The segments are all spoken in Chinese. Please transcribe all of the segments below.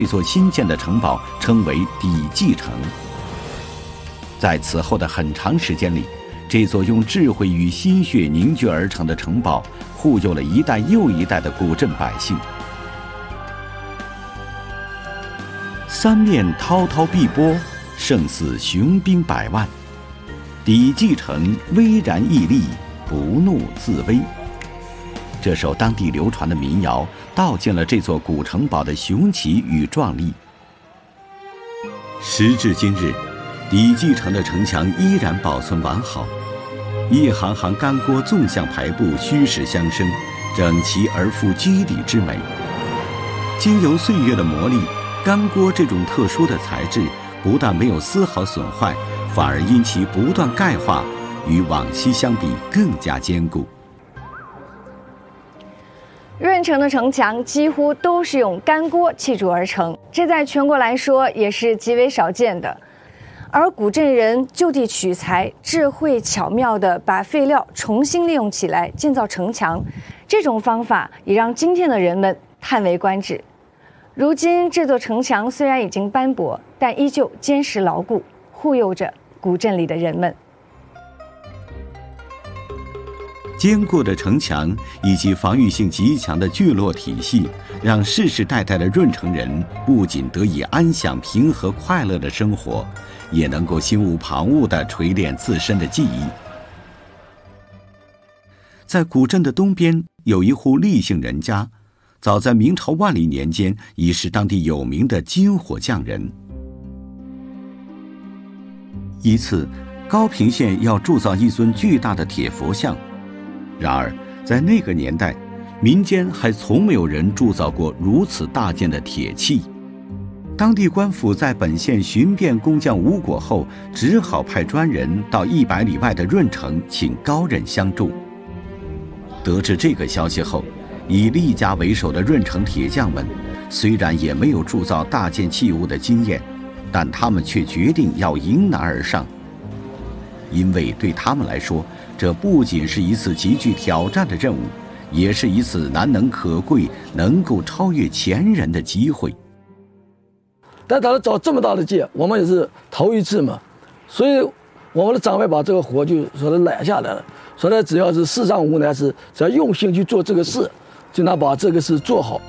这座新建的城堡称为底记城。在此后的很长时间里，这座用智慧与心血凝聚而成的城堡，护佑了一代又一代的古镇百姓。三面滔滔碧波，胜似雄兵百万。底记城巍然屹立，不怒自威。这首当地流传的民谣，道尽了这座古城堡的雄奇与壮丽。时至今日，底记城的城墙依然保存完好，一行行干锅纵向排布，虚实相生，整齐而富肌理之美。经由岁月的磨砺，干锅这种特殊的材质不但没有丝毫损坏，反而因其不断钙化，与往昔相比更加坚固。 润城的城墙几乎都是用干锅砌筑而成，这在全国来说也是极为少见的。而古镇人就地取材，智慧巧妙地把废料重新利用起来建造城墙，这种方法也让今天的人们叹为观止。如今这座城墙虽然已经斑驳，但依旧坚实牢固，护佑着古镇里的人们。 坚固的城墙以及防御性极强的聚落体系，让世世代代的润城人不仅得以安享平和快乐的生活，也能够心无旁骛地锤炼自身的技艺。在古镇的东边有一户厉姓人家，早在明朝万历年间已是当地有名的金火匠人。一次，高平县要铸造一尊巨大的铁佛像，然而在那个年代，民间还从没有人铸造过如此大件的铁器。当地官府在本县寻遍工匠无果后，只好派专人到100里外的润城请高人相助。得知这个消息后，以厉家为首的润城铁匠们虽然也没有铸造大件器物的经验，但他们却决定要迎难而上。因为对他们来说，这不仅是一次极具挑战的任务，也是一次难能可贵、能够超越前人的机会。 但他找这么大的界，我们也是头一次嘛，所以我们的长辈把这个活就说的揽下来了，说的只要是世上无难事，只要用心去做这个事，就能把这个事做好。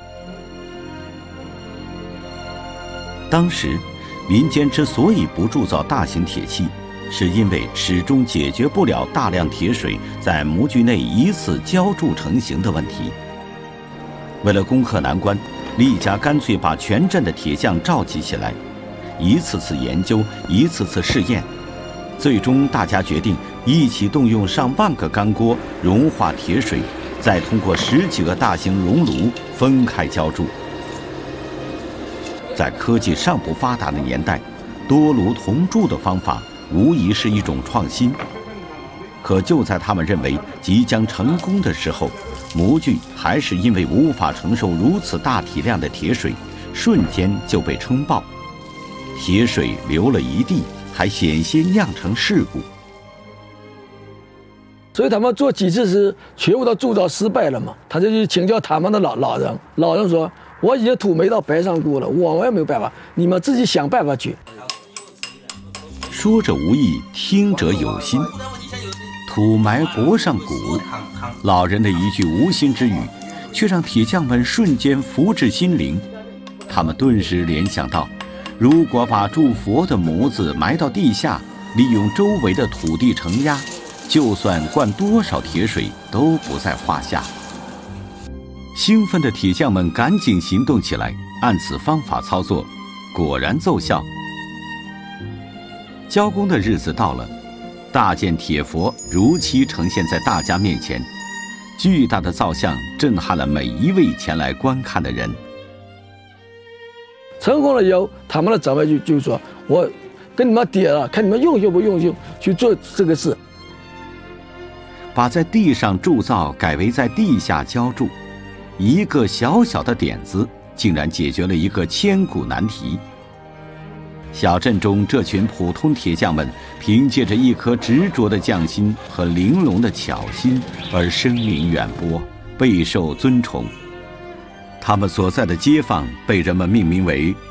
当时，民间之所以不铸造大型铁器，是因为始终解决不了大量铁水在模具内一次浇铸成型的问题。为了攻克难关，厉家干脆把全镇的铁匠召集起来，一次次研究，一次次试验，最终大家决定一起动用上万个干锅融化铁水，再通过10几个大型熔炉分开浇铸。在科技尚不发达的年代，多炉同铸的方法无疑是一种创新。可就在他们认为即将成功的时候，模具还是因为无法承受如此大体量的铁水，瞬间就被冲爆，铁水流了一地，还险些酿成事故。 所以他们做几次时全部都铸造失败了嘛，他就去请教他们的老人，老人说：“我已经土埋到白上锅了，我也没有办法，你们自己想办法去。” 说者无意，听者有心。土埋脖上骨，老人的一句无心之语，却让铁匠们瞬间福至心灵。他们顿时联想到，如果把铸佛的模子埋到地下，利用周围的土地承压，就算灌多少铁水都不在话下。兴奋的铁匠们赶紧行动起来，按此方法操作，果然奏效。交工的日子到了，大件铁佛如期呈现在大家面前，巨大的造像震撼了每一位前来观看的人。 成功了以后，他们的长辈就说：“我跟你们爹了，看你们用心不用心去做这个事。” 把在地上铸造改为在地下浇铸，一个小小的点子，竟然解决了一个千古难题。小镇中这群普通铁匠们，凭借着一颗执着的匠心和玲珑的巧心而声名远播，备受尊崇。他们所在的街坊被人们命名为